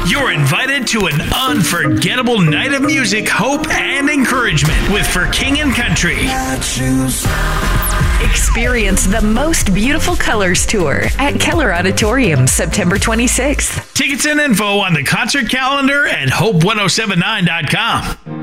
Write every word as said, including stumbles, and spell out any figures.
You're invited to an unforgettable night of music, hope, and encouragement with For King and Country. Experience the Most Beautiful Colors Tour at Keller Auditorium, September twenty-sixth. Tickets and info on the concert calendar at hope ten seventy-nine dot com.